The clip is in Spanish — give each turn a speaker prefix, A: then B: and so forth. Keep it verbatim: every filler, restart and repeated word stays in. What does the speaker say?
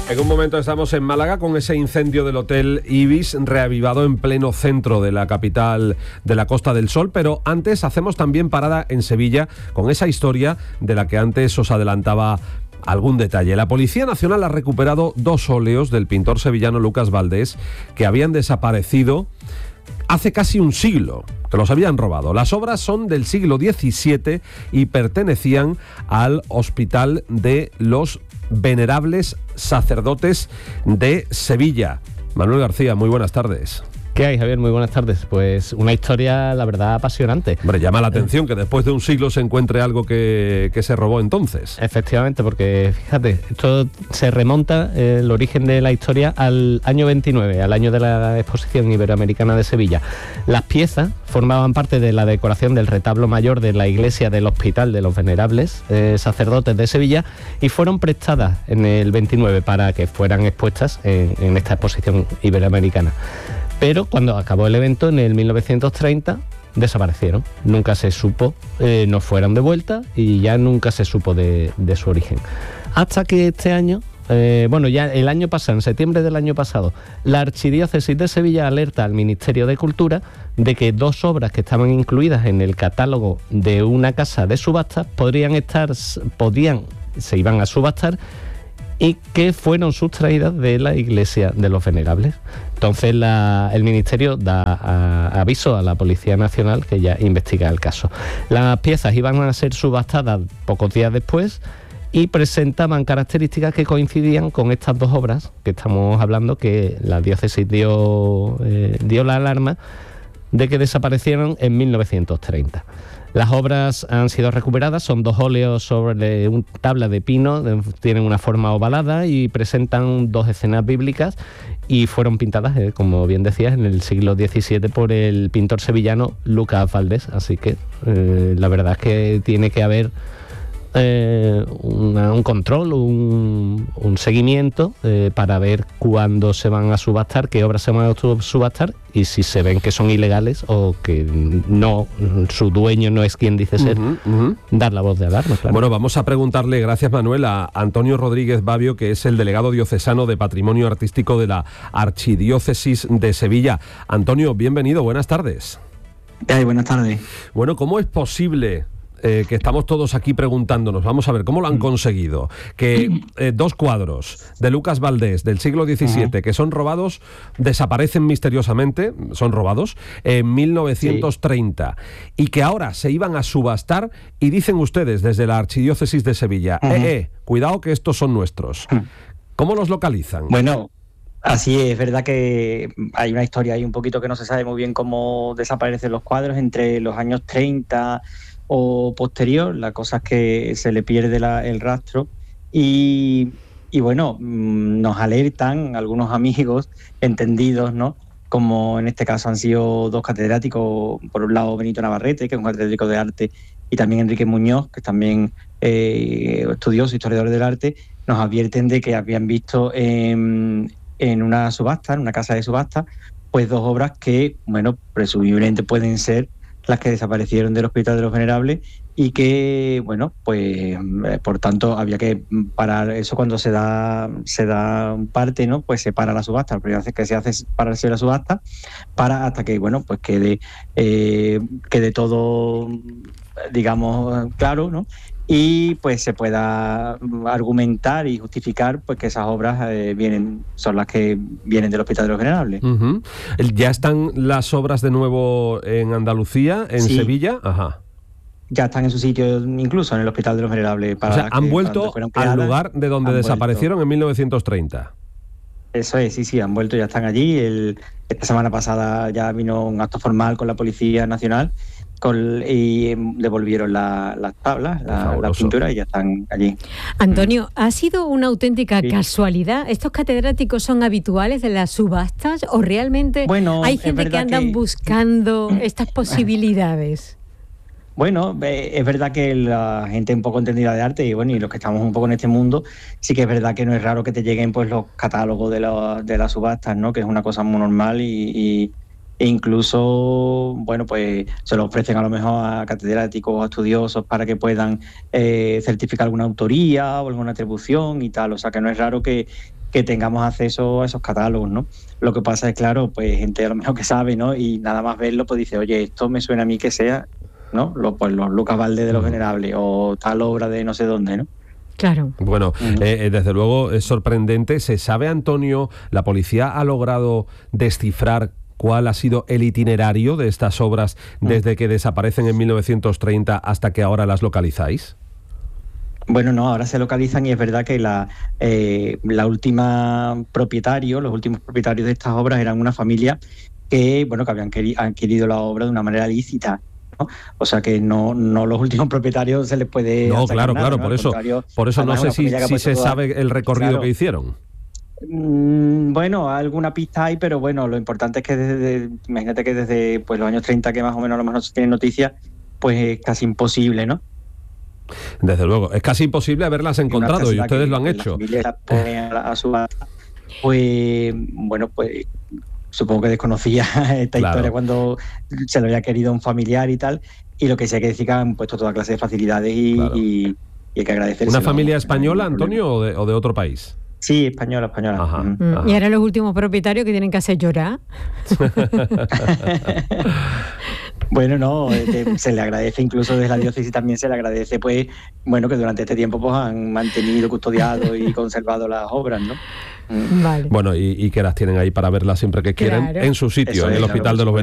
A: En un momento estamos en Málaga con ese incendio del Hotel Ibis reavivado en pleno centro de la capital de la Costa del Sol, pero antes hacemos también parada en Sevilla con esa historia de la que antes os adelantaba algún detalle. La Policía Nacional ha recuperado dos óleos del pintor sevillano Lucas Valdés que habían desaparecido hace casi un siglo, que los habían robado. Las obras son del siglo diecisiete y pertenecían al Hospital de los Venerables Sacerdotes de Sevilla. Manuel García, muy buenas tardes.
B: ¿Qué hay, Javier? Muy buenas tardes. Pues una historia, la verdad, apasionante.
A: Hombre, llama la atención que después de un siglo se encuentre algo que, que se robó entonces.
B: Efectivamente, porque fíjate, esto se remonta, eh, el origen de la historia, al año veintinueve, al año de la Exposición Iberoamericana de Sevilla. Las piezas formaban parte de la decoración del retablo mayor de la iglesia del Hospital de los Venerables eh, Sacerdotes de Sevilla y fueron prestadas en el veintinueve para que fueran expuestas en, en esta Exposición Iberoamericana. Pero cuando acabó el evento, en el mil novecientos treinta, desaparecieron. Nunca se supo, eh, no fueron de vuelta y ya nunca se supo de, de su origen. Hasta que este año, eh, bueno, ya el año pasado, en septiembre del año pasado, la Archidiócesis de Sevilla alerta al Ministerio de Cultura de que dos obras que estaban incluidas en el catálogo de una casa de subastas podrían estar, podían, se iban a subastar, y que fueron sustraídas de la iglesia de los Venerables. Entonces la, el Ministerio da a, aviso a la Policía Nacional que ya investiga el caso. Las piezas iban a ser subastadas pocos días después y presentaban características que coincidían con estas dos obras que estamos hablando, que la diócesis dio, eh, dio la alarma de que desaparecieron en mil novecientos treinta. Las obras han sido recuperadas, son dos óleos sobre una tabla de pino, tienen una forma ovalada y presentan dos escenas bíblicas y fueron pintadas, eh, como bien decías, en el siglo diecisiete por el pintor sevillano Lucas Valdés. Así que eh, la verdad es que tiene que haber eh, una, un control, un, un seguimiento eh, para ver cuándo se van a subastar, qué obras se van a subastar y si se ven que son ilegales o que no, su dueño no es quien dice ser, uh-huh, uh-huh. dar la voz de alarma. Claro.
A: Bueno, vamos a preguntarle, gracias Manuel, a Antonio Rodríguez Babio, que es el delegado diocesano de Patrimonio Artístico de la Archidiócesis de Sevilla. Antonio, bienvenido, buenas tardes.
C: Ay, buenas tardes.
A: Bueno, ¿cómo es posible Eh, que estamos todos aquí preguntándonos, vamos a ver, ¿cómo lo han conseguido? Que eh, dos cuadros de Lucas Valdés del siglo diecisiete, uh-huh. que son robados, desaparecen misteriosamente, son robados, en mil novecientos treinta, sí. y que ahora se iban a subastar y dicen ustedes desde la Archidiócesis de Sevilla, uh-huh. eh, eh, cuidado que estos son nuestros. Uh-huh. ¿Cómo los localizan?
C: Bueno, así es, es verdad que hay una historia ahí un poquito que no se sabe muy bien cómo desaparecen los cuadros entre los años treinta o posterior. La cosa es que se le pierde la, el rastro y, y bueno, nos alertan algunos amigos entendidos, ¿no? Como en este caso han sido dos catedráticos, por un lado Benito Navarrete, que es un catedrático de arte, y también Enrique Muñoz, que es también eh, estudioso, historiador del arte, nos advierten de que habían visto en, en una subasta, en una casa de subasta, pues dos obras que, bueno, presumiblemente pueden ser las que desaparecieron del Hospital de los Venerables y que, bueno, pues por tanto había que parar eso cuando se da se da parte, ¿no? Pues se para la subasta, la primera vez que se hace es pararse la subasta para hasta que, bueno, pues quede eh, quede todo, digamos, claro, ¿no? Y pues se pueda argumentar y justificar pues que esas obras eh, vienen son las que vienen del Hospital de los Venerables.
A: Uh-huh. ¿Ya están las obras de nuevo en Andalucía, en sí. Sevilla? Ajá.
C: Ya están en su sitio, incluso en el Hospital de los Venerables. Para
A: o sea, han
C: que,
A: vuelto al lugar de donde desaparecieron vuelto. en mil novecientos treinta.
C: Eso es, sí, sí, han vuelto, ya están allí. El, esta semana pasada ya vino un acto formal con la Policía Nacional con, y devolvieron las la tablas, la, la pintura y ya están allí.
D: Antonio, ¿ha sido una auténtica sí. casualidad? ¿Estos catedráticos son habituales de las subastas o realmente bueno, hay gente que andan que... buscando estas posibilidades?
C: Bueno, es verdad que la gente un poco entendida de arte y bueno, y los que estamos un poco en este mundo, sí que es verdad que no es raro que te lleguen pues los catálogos de, la, de las subastas, ¿no? Que es una cosa muy normal y, y e incluso, bueno, pues se lo ofrecen a lo mejor a catedráticos o a estudiosos para que puedan eh, certificar alguna autoría o alguna atribución y tal. O sea que no es raro que, que tengamos acceso a esos catálogos, ¿no? Lo que pasa es, claro, pues gente a lo mejor que sabe, ¿no? Y nada más verlo, pues dice, oye, esto me suena a mí que sea, ¿no? Lo, pues los Lucas Valdés de los Venerables o tal obra de no sé dónde, ¿no?
D: Claro.
A: Bueno, uh-huh. eh, desde luego es sorprendente. ¿Se sabe, Antonio, la policía ha logrado descifrar cuál ha sido el itinerario de estas obras desde que desaparecen en mil novecientos treinta hasta que ahora las localizáis?
C: Bueno, no, ahora se localizan y es verdad que la, eh, la última propietario, los últimos propietarios de estas obras eran una familia que, bueno, que habían queri- adquirido la obra de una manera lícita, ¿no? O sea que no, no los últimos propietarios se les puede...
A: No, claro, nada, claro, ¿no? por eso, por eso no sé si, si se toda... sabe el recorrido claro. que hicieron.
C: Mm, bueno, alguna pista hay, pero bueno, lo importante es que desde, imagínate que desde pues los años treinta, que más o menos a lo mejor se tienen noticias, pues es casi imposible, ¿no?
A: Desde luego, es casi imposible haberlas encontrado y ustedes lo han hecho.
C: A, a su, pues bueno, pues supongo que desconocía esta claro. historia cuando se lo había querido un familiar y tal, y lo que sí hay que decir que han puesto toda clase de facilidades y, claro. y, y hay que agradecer.
A: ¿Una familia española, Antonio, o de, o de otro país?
C: Sí, española, española.
A: Ajá,
C: mm.
A: ajá.
D: Y ahora los últimos propietarios que tienen que hacer llorar.
C: Bueno, no, eh, se le agradece incluso desde la diócesis también se le agradece, pues, bueno, que durante este tiempo pues han mantenido, custodiado y conservado las obras, ¿no?
A: Vale. Bueno, y, y que las tienen ahí para verlas siempre que quieran, claro. en su sitio, Eso en el es, Hospital claro, de los Venerables.